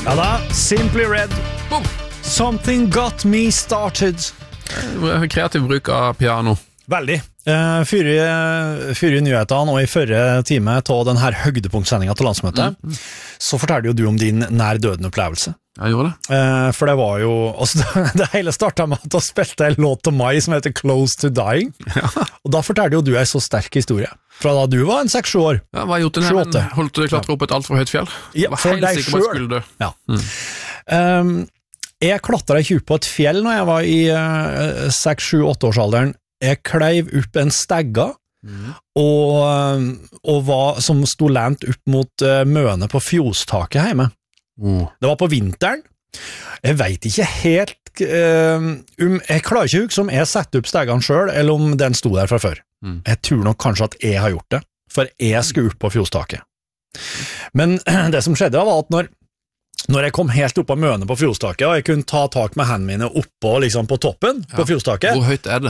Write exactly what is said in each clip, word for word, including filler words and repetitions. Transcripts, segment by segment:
Ja da, Simply Red. Boom. Something got me started. Kreativ bruk av piano. Veldig. Uh, Fyrige nyhetene og i førre time av denne høydepunktsendingen til landsmøtet, mm. så fortalte jo du om din nær døden opplevelse. Jeg gjorde det. Uh, for det var jo, altså, det hele startet med at du spilte en låt til meg som heter Close to Dying, ja. Og da fortalte jo du en så sterk historie. Fra da du var en seks-sju år. Ja, hva har jeg gjort den her, men holdt du klatre opp et alt for høyt fjell? Ja, var for helt deg sikker på at jeg skulle dø. Ja. Mm. Um, jeg klatret ikke opp på et fjell når jeg var i uh, seks, sju, åtte årsalderen. Jeg kleiv opp en stegga, mm. og, og var, som stod lent opp mot uh, møene på fjostaket hjemme. Mm. Det var på vinteren. Jeg vet ikke helt uh, um, jeg klarer ikke å huske om jeg satte opp steggan selv, eller om den stod der fra før. Mm. Jeg tror nok kanskje at jeg har gjort det, for jeg skulle opp på fjostaket. Men det som skjedde var at når Når jeg kom helt opp av møene på fjordstaket, og jeg kunne ta tak med hendene mine oppå liksom på toppen ja. På fjordstaket. Hvor høyt er det?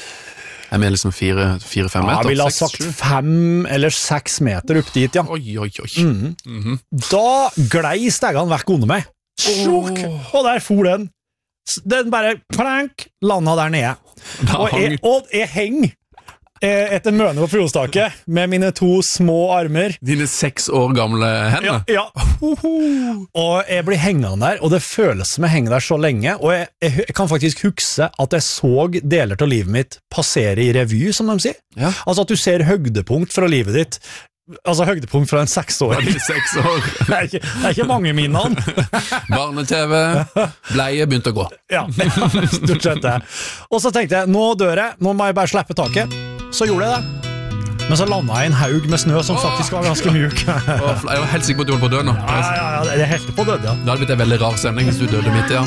Er vi liksom fire-fem meter? Ja, vi la sagt fem eller seks meter opp dit, ja. Oi, oi, oi. Mm. Mm-hmm. Da glei stegene vekk under meg. Sjokk! Oh. Og der for den. Den bare, plank, landet der nede. Og jeg, og jeg heng etter møne på fjordstaket med mine to små armer. Dine seks år gamle hender? Ja, ja. Og jeg blir hengende der, og det føles som jeg henger der så lenge, og jeg, jeg, jeg kan faktisk huske at jeg så deler av livet mitt passere i revy, som de sier. Ja. Altså at du ser høydepunkt fra livet ditt, altså høydepunkt fra en seksåring. Ja, seks år. det, er ikke, det er ikke mange minnene. Barne-TV, bleie begynte å gå. Ja, stort sett det. Og så tenkte jeg, nå dør jeg, nå må jeg bare slippe taket. Så gjorde jeg det. Men så landet jeg i en haug med snø som faktisk var ganske mjuk. Jeg var helt sikker på at du holdt på å dø nå. Ja, ja, ja, det er helt på død, ja. Det hadde blitt en veldig rar sending hvis du døde midt i, ja.